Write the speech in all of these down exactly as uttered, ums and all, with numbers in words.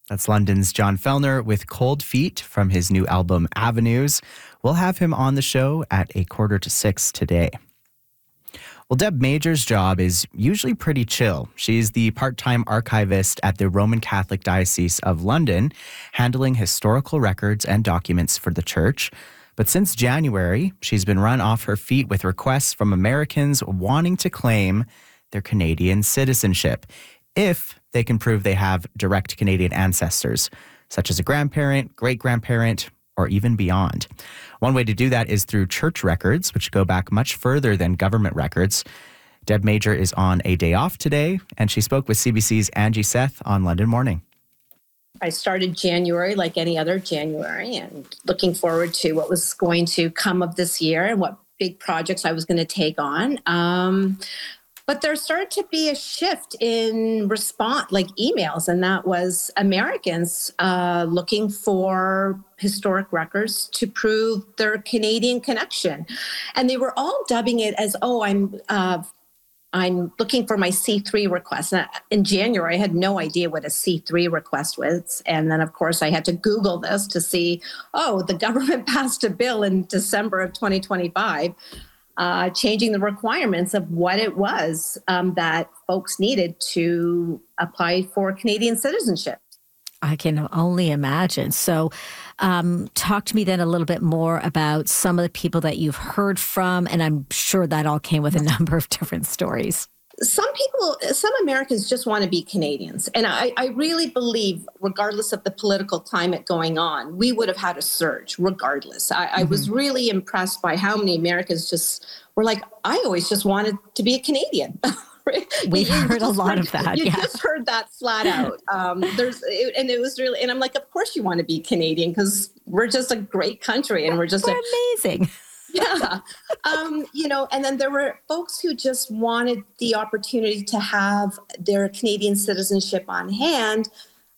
That's London's John Fellner with Cold Feet from his new album Avenues. We'll have him on the show at a quarter to six today. Well, Deb Major's job is usually pretty chill. She's the part-time archivist at the Roman Catholic Diocese of London, handling historical records and documents for the church. But since January, she's been run off her feet with requests from Americans wanting to claim their Canadian citizenship, if they can prove they have direct Canadian ancestors, such as a grandparent, great-grandparent, or even beyond. One way to do that is through church records, which go back much further than government records. Deb Major is on a day off today, and she spoke with C B C's Angie Seth on London Morning. I started January like any other January and looking forward to what was going to come of this year and what big projects I was going to take on. Um, But there started to be a shift in response, like emails, and that was Americans uh, looking for historic records to prove their Canadian connection. And they were all dubbing it as, oh, I'm uh, I'm looking for my C three request. And in January, I had no idea what a C three request was. And then, of course, I had to Google this to see, oh, the government passed a bill in December of twenty twenty-five. Uh, changing the requirements of what it was um, that folks needed to apply for Canadian citizenship. I can only imagine. So um, talk to me then a little bit more about some of the people that you've heard from, and I'm sure that all came with a number of different stories. Some people, some Americans just want to be Canadians. And I, I really believe, regardless of the political climate going on, we would have had a surge regardless. I, mm-hmm. I was really impressed by how many Americans just were like, I always just wanted to be a Canadian. We've heard a lot heard, of that. You yeah. just heard that flat out. Um, there's, it, and it was really, and I'm like, of course you want to be Canadian because we're just a great country and we're just we're a, amazing. Yeah. Um, you know, and then there were folks who just wanted the opportunity to have their Canadian citizenship on hand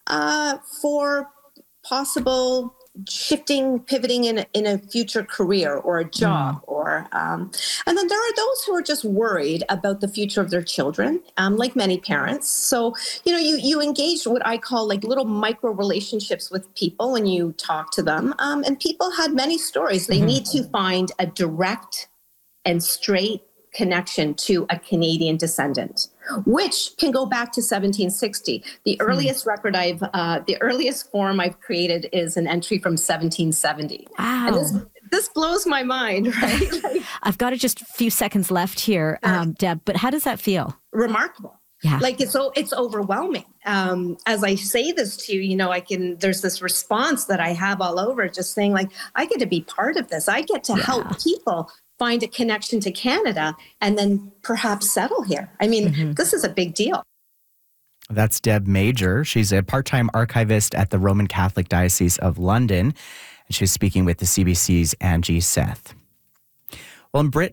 uh, for possible shifting, pivoting in, in a future career or a job. Mm. or um, And then there are those who are just worried about the future of their children, um, like many parents. So, you know, you, you engage what I call like little micro relationships with people when you talk to them. Um, and people had many stories. They mm-hmm. need to find a direct and straight connection to a Canadian descendant, which can go back to seventeen sixty. The earliest hmm. record I've, uh, the earliest form I've created is an entry from seventeen seventy. Wow. And this, this blows my mind, right? Like, I've got just a few seconds left here, um, Deb, but how does that feel? Remarkable. Yeah. Like it's so it's overwhelming. Um, as I say this to you, you know, I can, there's this response that I have all over just saying like, I get to be part of this. I get to yeah. help people find a connection to Canada and then perhaps settle here. I mean, mm-hmm. this is a big deal. That's Deb Major. She's a part-time archivist at the Roman Catholic Diocese of London, and she's speaking with the C B C's Angie Seth. Well, in Britain,